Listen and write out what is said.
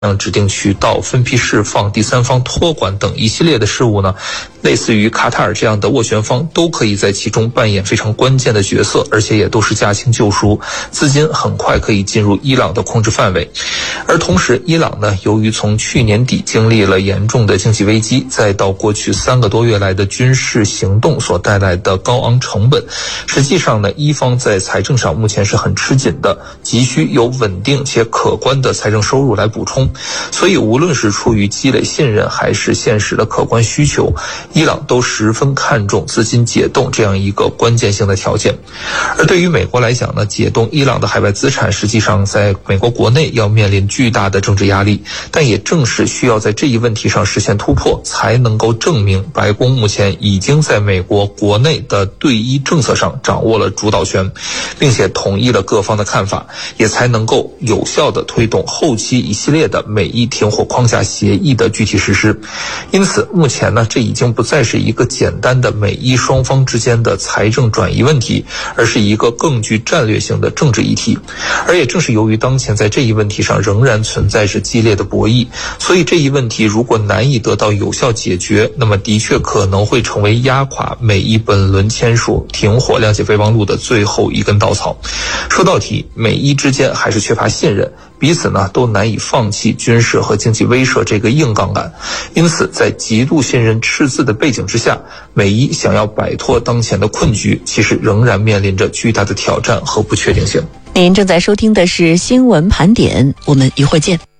指定渠道、分批释放、第三方托管等一系列的事务呢，类似于卡塔尔这样的斡旋方都可以在其中扮演非常关键的角色，而且也都是驾轻就熟，资金很快可以进入伊朗的控制范围。而同时，伊朗呢，由于从去年底经历了严重的经济危机，再到过去3个多月来的军事行动所带来的高昂成本，实际上呢，伊方在财政上目前是很吃紧的，急需有稳定且可观的财政收入来补充。所以无论是出于积累信任还是现实的客观需求，伊朗都十分看重资金解冻这样一个关键性的条件。而对于美国来讲呢，解冻伊朗的海外资产实际上在美国国内要面临巨大的政治压力，但也正是需要在这一问题上实现突破，才能够证明白宫目前已经在美国国内的对伊政策上掌握了主导权，并且统一了各方的看法，也才能够有效地推动后期一系列的美伊停火框架协议的具体实施。因此目前呢，这已经不再是一个简单的美伊双方之间的财政转移问题，而是一个更具战略性的政治议题。而也正是由于当前在这一问题上仍然存在着激烈的博弈，所以这一问题如果难以得到有效解决，那么的确可能会成为压垮美伊本轮签署停火谅解备忘录的最后一根稻草。说到底，美伊之间还是缺乏信任，彼此呢都难以放弃军事和经济威慑这个硬杠杆。因此在极度信任赤字的背景之下，美伊想要摆脱当前的困局，其实仍然面临着巨大的挑战和不确定性。 您正在收听的是新闻盘点，我们一会儿见。